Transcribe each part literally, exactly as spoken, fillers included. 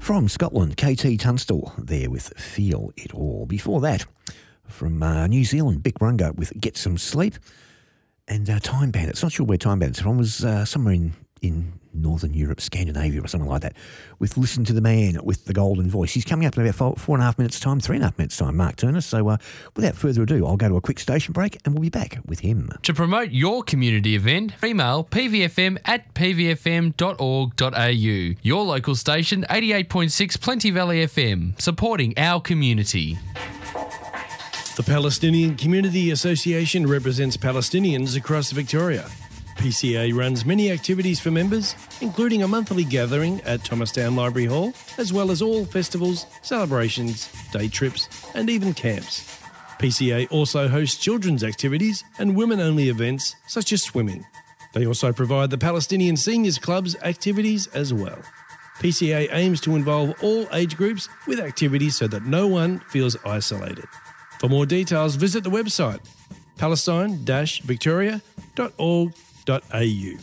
From Scotland, K T Tunstall there with Feel It All. Before that, from uh, New Zealand, Bick Runga with Get Some Sleep. And uh, Time Bandits, not sure where Time Bandits are from, was uh, somewhere in, in Northern Europe, Scandinavia or something like that, with Listen to the Man with the Golden Voice. He's coming up in about four, four and a half minutes' time, three and a half minutes' time, Mark Turner. So uh, without further ado, I'll go to a quick station break and we'll be back with him. To promote your community event, email p v f m at p v f m dot org dot a u. Your local station, eighty-eight point six Plenty Valley F M, supporting our community. The Palestinian Community Association represents Palestinians across Victoria. P C A runs many activities for members, including a monthly gathering at Thomastown Library Hall, as well as all festivals, celebrations, day trips, and even camps. P C A also hosts children's activities and women-only events such as swimming. They also provide the Palestinian Seniors Club's activities as well. P C A aims to involve all age groups with activities so that no one feels isolated. For more details, visit the website palestine dash victoria dot org dot a u.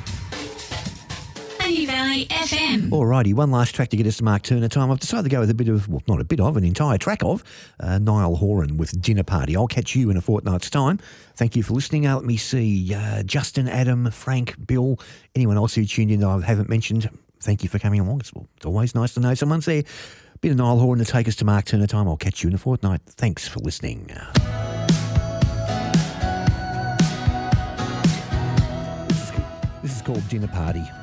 Plenty Valley F M. Alrighty, one last track to get us to Mark Turner time. I've decided to go with a bit of, well, not a bit of, an entire track of uh, Niall Horan with Dinner Party. I'll catch you in a fortnight's time. Thank you for listening. Uh, let me see, uh, Justin, Adam, Frank, Bill, anyone else who tuned in that I haven't mentioned, thank you for coming along. It's, it's always nice to know someone's there. Bit of Niall Horan to take us to Mark Turner time. I'll catch you in a fortnight. Thanks for listening. This is, this is called Dinner Party.